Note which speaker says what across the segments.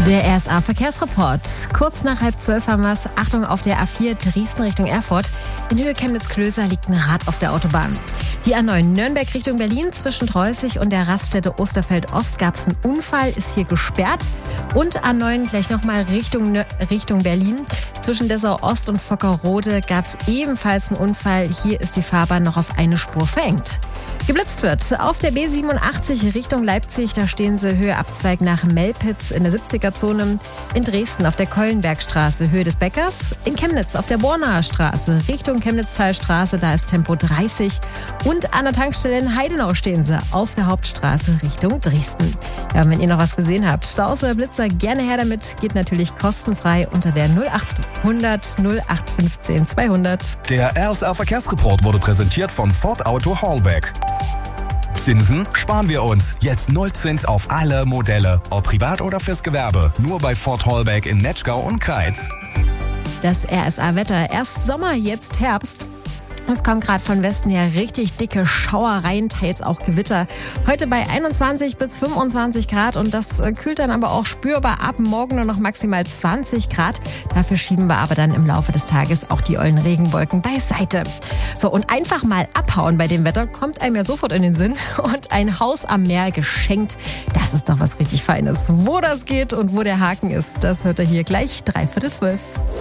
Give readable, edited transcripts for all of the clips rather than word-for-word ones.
Speaker 1: Der RSA-Verkehrsreport. Kurz nach 11:30 haben wir es. Achtung auf der A4 Dresden Richtung Erfurt. In Höhe Chemnitz-Klöser liegt ein Rad auf der Autobahn. Die A9 Nürnberg Richtung Berlin zwischen Treußig und der Raststätte Osterfeld-Ost gab es einen Unfall, ist hier gesperrt. Und A9 gleich nochmal Richtung Berlin. Zwischen Dessau-Ost und Vockerode gab es ebenfalls einen Unfall. Hier ist die Fahrbahn noch auf eine Spur verengt. Geblitzt wird auf der B87 Richtung Leipzig. Da stehen sie Höhe Abzweig nach Melpitz in der 70er-Zone. In Dresden auf der Keulenbergstraße Höhe des Bäckers. In Chemnitz auf der Bornaer Straße Richtung Chemnitztalstraße. Da ist Tempo 30. Und an der Tankstelle in Heidenau stehen sie auf der Hauptstraße Richtung Dresden. Ja, und wenn ihr noch was gesehen habt, Staus oder Blitzer, gerne her damit. Geht natürlich kostenfrei unter der 0800 0815 200.
Speaker 2: Der RSA Verkehrsreport wurde präsentiert von Ford Auto Hallback. Zinsen sparen wir uns. Jetzt Nullzins auf alle Modelle. Ob privat oder fürs Gewerbe. Nur bei Ford Hallback in Netschgau und Kreiz.
Speaker 1: Das RSA-Wetter. Erst Sommer, jetzt Herbst. Es kommt gerade von Westen her richtig dicke Schauereien, teils auch Gewitter. Heute bei 21 bis 25 Grad und das kühlt dann aber auch spürbar ab. Morgen nur noch maximal 20 Grad. Dafür schieben wir aber dann im Laufe des Tages auch die ollen Regenwolken beiseite. So, und einfach mal abhauen bei dem Wetter kommt einem ja sofort in den Sinn. Und ein Haus am Meer geschenkt, das ist doch was richtig Feines. Wo das geht und wo der Haken ist, das hört ihr hier gleich 11:45.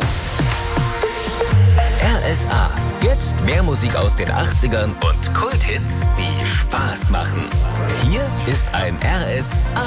Speaker 3: RSA. Jetzt mehr Musik aus den 80ern und Kulthits, die Spaß machen. Hier ist ein RSA.